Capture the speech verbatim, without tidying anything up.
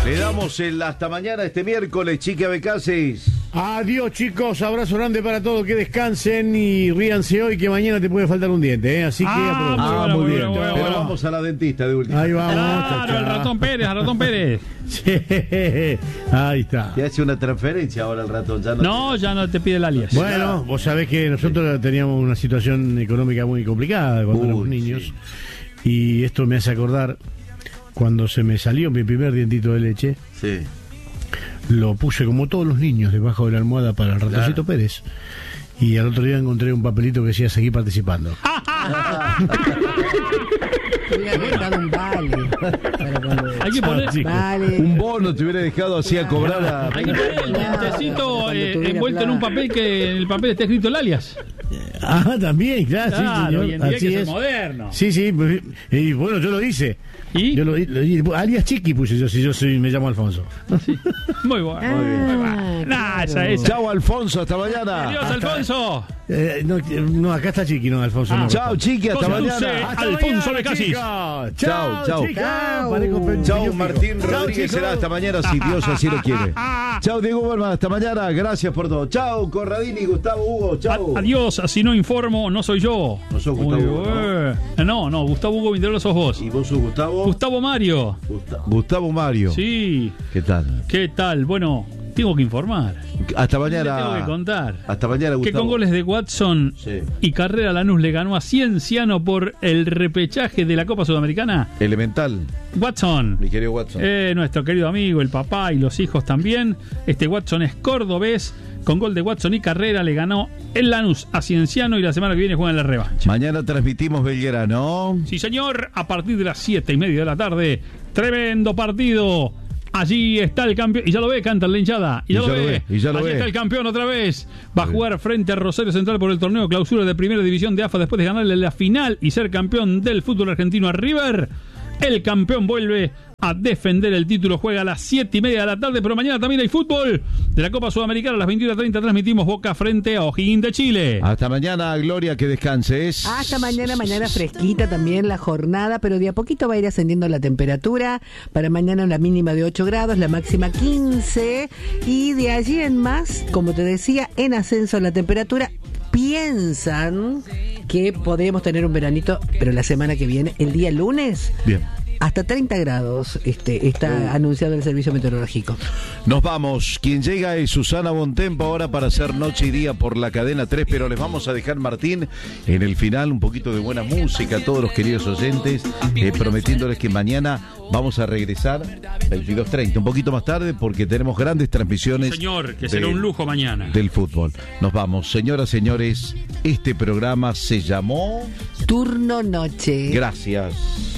Le damos el hasta mañana este miércoles, Chiqui Abecasis. Adiós, chicos, abrazo grande para todos, que descansen y ríanse hoy, que mañana te puede faltar un diente, ¿eh? Así que ah, ah, muy, muy bien. Bueno, bueno, Pero bueno. vamos a la dentista de última. Ahí vamos. Claro, Chacha. el ratón Pérez, el ratón Pérez. Sí, ahí está. Te hace una transferencia ahora el ratón. Ya no, No, te... ya no te pide el alias. Bueno, vos sabés que nosotros teníamos una situación económica muy complicada cuando Uy, éramos niños. sí. Y esto me hace acordar cuando se me salió mi primer dientito de leche. Sí. Lo puse como todos los niños debajo de la almohada para el ratoncito Claro. Pérez. Y al otro día encontré un papelito que decía seguir participando. Te hubiera dado un vale. Para cuando- Hay que poner, Chicos. Vale. Un bono te hubiera dejado así a cobrar a... hay que poner el dientecito Cuando eh, tuviera envuelto en un plata. papel que en el papel está escrito el alias. Ah, también, claro, Claro, sí, señor. hoy en día hay Así que ser es. moderno. Sí, sí, pues, y bueno, yo lo hice. ¿Y? Yo lo, lo hice. Alias Chiqui puse yo, si yo soy, me llamo Alfonso. Muy bueno. Ah, Muy bien. Nah, esa, claro. esa. Chao, Alfonso, hasta mañana. Adiós, Alfonso. Eh, no, no, acá está Chiqui, no, Alfonso. Ah. no. Chao, Chiqui, hasta Conduce mañana. Hasta Alfonso mañana, Becasis. chicos. Chao, Chao, chao. chicos. Chao. Parezco pe- Chao, niño Martín fijo. Rodríguez. Chao, Será chicos. hasta mañana si Dios así lo quiere. Chao, Diego Berman, hasta mañana. Gracias por todo. Chao, Corradini, Gustavo Hugo. Chao. A- Adiós, así no informo, no soy yo. No sos Muy Gustavo Hugo, bien. No, no, Gustavo Hugo Vinterolo sos vos. ¿Y vos sos Gustavo? Gustavo Mario. Gusta- Gustavo Mario. Sí. ¿Qué tal? ¿Qué tal? Bueno, tengo que informar. Hasta Le mañana. tengo que contar. Hasta mañana, Que Gustavo. con goles de Watson Sí. y Carrera Lanús le ganó a Cienciano por el repechaje de la Copa Sudamericana. Elemental, Watson. mi querido Watson. Eh, nuestro querido amigo, el papá y los hijos también. Este Watson es cordobés. Con gol de Watson y Carrera le ganó el Lanús a Cienciano y la semana que viene juegan la revancha. Mañana transmitimos Belgrano. Sí, señor, a partir de las siete y media de la tarde. Tremendo partido. Allí está el campeón. Y ya lo ve, canta la hinchada. Y ya, lo, ve. y ya lo Allí ve. está el campeón otra vez. Va a jugar frente a Rosario Central por el torneo clausura de Primera División de A F A después de ganarle la final y ser campeón del fútbol argentino a River. El campeón vuelve a defender el título. Juega a las siete y media de la tarde, pero mañana también hay fútbol de la Copa Sudamericana. A las veintiuna treinta transmitimos Boca frente a O'Higgins de Chile. Hasta mañana, Gloria, que descanses. Hasta mañana, mañana fresquita también la jornada, pero de a poquito va a ir ascendiendo la temperatura. Para mañana la mínima de ocho grados, la máxima quince. Y de allí en más, como te decía, en ascenso la temperatura. Piensan que podríamos tener un veranito, pero la semana que viene, el día lunes, Bien. hasta treinta grados este, está anunciado el servicio meteorológico. Nos vamos. Quien llega es Susana Bontempo ahora para hacer noche y día por la cadena tres, pero les vamos a dejar, Martín, en el final un poquito de buena música a todos los queridos oyentes, eh, prometiéndoles que mañana vamos a regresar veintidós treinta, un poquito más tarde, porque tenemos grandes transmisiones. Señor, que de- será un lujo mañana. del fútbol. Nos vamos. Señoras, señores, este programa se llamó... Turno noche. Gracias.